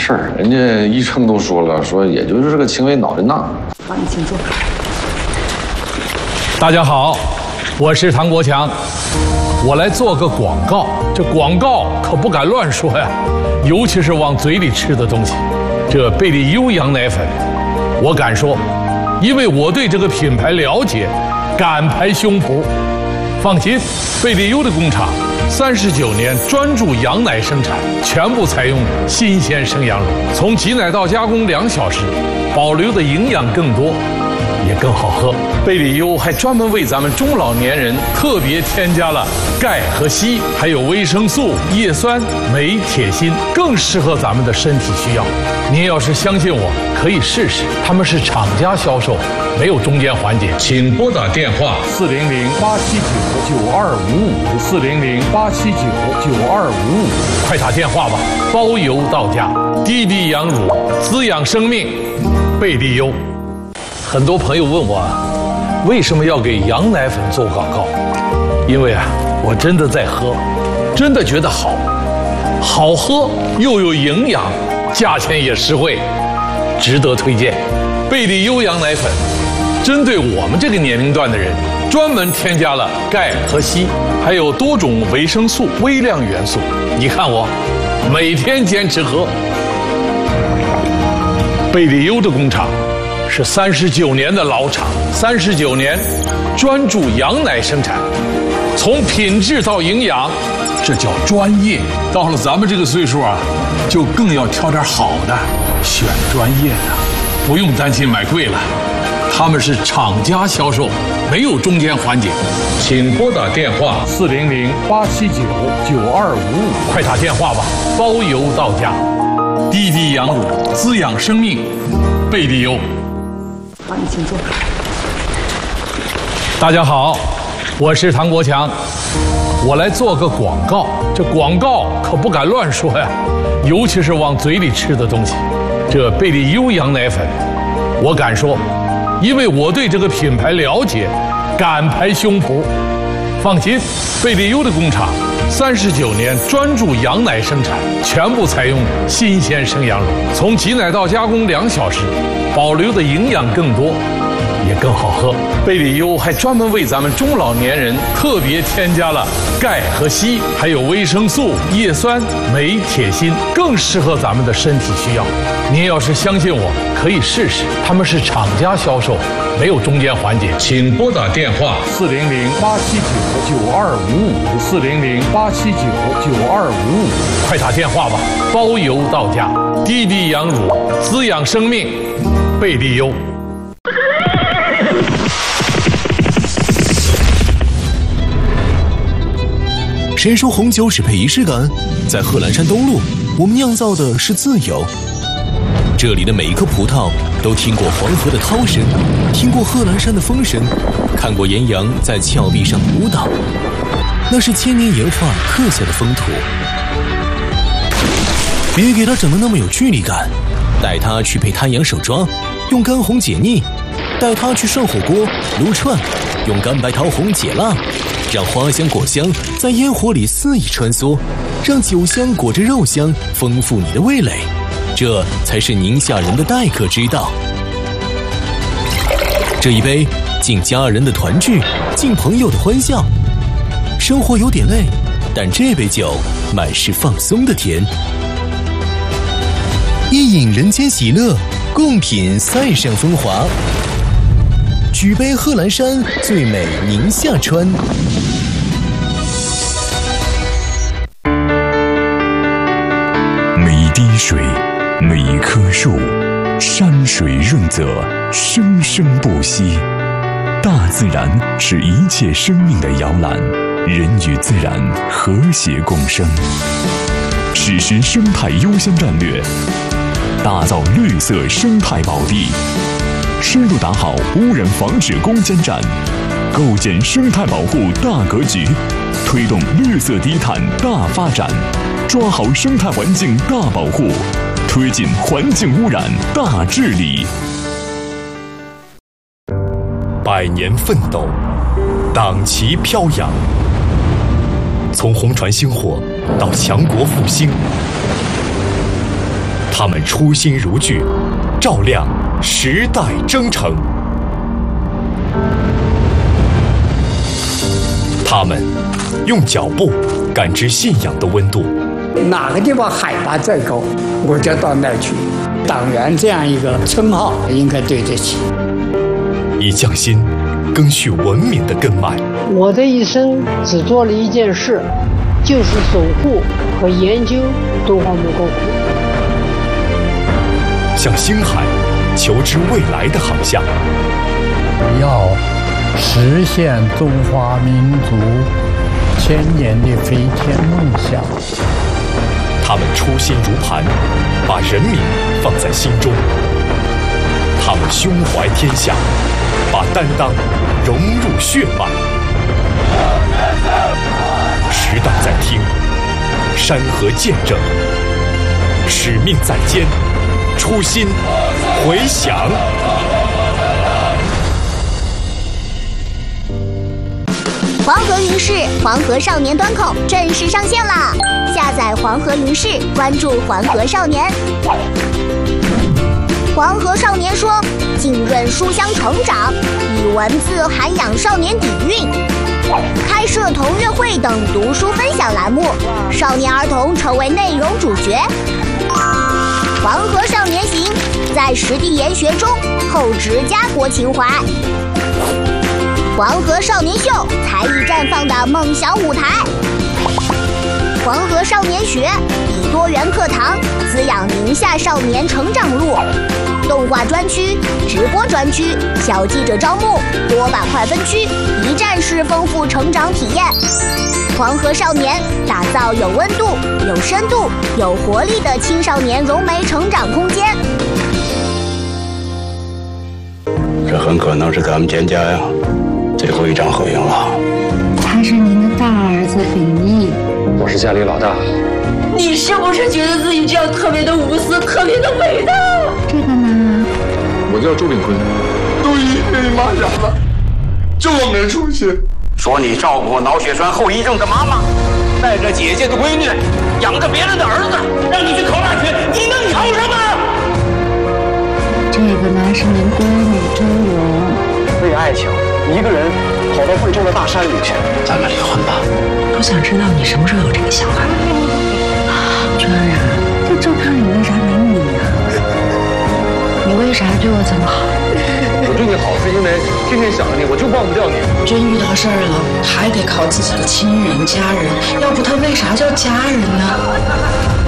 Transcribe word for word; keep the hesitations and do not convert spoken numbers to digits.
事儿，人家医生都说了，说也就是个轻微脑震荡。 好，你请坐。 大家好，我是唐国强，我来做个广告。这广告可不敢乱说呀，尤其是往嘴里吃的东西。这贝利优羊奶粉，我敢说，因为我对这个品牌了解，敢拍胸脯。放心，贝利优的工厂三十九年专注羊奶生产，全部采用新鲜生羊乳，从挤奶到加工两小时，保留的营养更多，也更好喝。贝利优还专门为咱们中老年人特别添加了钙和硒，还有维生素、叶酸、镁、铁、锌，更适合咱们的身体需要。您要是相信我，可以试试。他们是厂家销售，没有中间环节。请拨打电话四零零八七九九二五五四零零八七九九二五五，快打电话吧，包邮到家。滴滴羊乳，滋养生命，贝利优。很多朋友问我，为什么要给羊奶粉做广告？因为啊，我真的在喝，真的觉得好，好喝又有营养，价钱也实惠，值得推荐。贝利优羊奶粉针对我们这个年龄段的人，专门添加了钙和硒，还有多种维生素、微量元素。你看我每天坚持喝。贝利优的工厂是三十九年的老厂，三十九年专注羊奶生产，从品质到营养，这叫专业。到了咱们这个岁数啊，就更要挑点好的，选专业的，不用担心买贵了。他们是厂家销售，没有中间环节。请拨打电话四零零八七九九二五五，快打电话吧，包邮到家。滴滴羊乳，滋养生命，贝利优。 好，你请坐。 大家好，我是唐国强，我来做个广告。这广告可不敢乱说呀，尤其是往嘴里吃的东西。这贝利优羊奶粉，我敢说，因为我对这个品牌了解，敢拍胸脯。放心，贝利优的工厂三十九年专注羊奶生产，全部采用新鲜生羊乳，从挤奶到加工两小时，保留的营养更多，也更好喝。贝利优还专门为咱们中老年人特别添加了钙和硒，还有维生素、叶酸、镁、铁、锌，更适合咱们的身体需要。您要是相信我，可以试试。他们是厂家销售，没有中间环节。请拨打电话四零零八七九九二五五四零零八七九九二五五，快打电话吧，包邮到家。滴滴羊乳，滋养生命，贝利优。 谁说红酒只配仪式感？在贺兰山东路，我们酿造的是自由。这里的每一颗葡萄都听过黄河的涛声，听过贺兰山的风声，看过岩羊在峭壁上舞蹈，那是千年岩画刻下的风土。别给它整得那么有距离感，带它去配滩羊手抓，用干红解腻；带它去涮火锅、撸串，用干白桃红解辣。让花香果香在烟火里肆意穿梭，让酒香裹着肉香丰富你的味蕾，这才是宁夏人的待客之道。这一杯敬家人的团聚，敬朋友的欢笑。生活有点累，但这杯酒满是放松的甜。一饮人间喜乐，共品塞上风华。举杯贺兰山，最美宁夏川。 每一滴水，每一棵树，山水润泽，生生不息。大自然是一切生命的摇篮，人与自然和谐共生。实施生态优先战略，打造绿色生态宝地。深入打好污染防治攻坚战，构建生态保护大格局，推动绿色低碳大发展，抓好生态环境大保护，推进环境污染大治理。百年奋斗，党旗飘扬，从红船星火到强国复兴， 他们初心如炬，照亮时代征程。他们用脚步感知信仰的温度。 哪个地方海拔最高，我就到那儿去。党员这样一个称号应该对得起。 以匠心赓续文明的根脉。 我的一生只做了一件事，就是守护和研究敦煌莫高窟。 向星海求知未来的航向。 要实现中华民族千年的飞天梦想。 他们初心如磐，把人民放在心中。他们胸怀天下，把担当融入血脉。时代在听，山河见证，使命在肩，初心回响。 黄河云视黄河少年端口正式上线啦！下载黄河云视，关注黄河少年。黄河少年说，浸润书香成长，以文字涵养少年底蕴，开设同乐会等读书分享栏目，少年儿童成为内容主角。黄河少年行，在实地研学中厚植家国情怀。黄河少年秀，才艺绽放的梦想舞台。黄河少年学，以多元课堂滋养宁夏少年成长路。动画专区、直播专区、小记者招募，多板块分区，一站式丰富成长体验。黄河少年打造有温度、有深度、有活力的青少年融媒成长空间。 这很可能是咱们蒹葭呀最后一张合影了。 他是您的大儿子秉义， 我是家里老大。 你是不是觉得自己这样特别的无私，特别的伟大？ 这个呢？ 我叫周炳坤。 都因为妈傻了，这么出息。 说你照顾脑血栓后遗症的妈妈，带着姐姐的闺女，养着别人的儿子，让你去考大学，你能考什么？ 这个呢是您闺女周蓉。 为爱情，一个人跑到贵州的大山里去。 咱们离婚吧。 我想知道你什么时候有这个想法。 娟儿啊，这照片里为啥没你呀？你为啥对我这么好？ 我对你好是因为天天想着你，我就忘不掉你。 真遇到事儿了，还得靠自己的亲人、家人，要不他为啥叫家人呢？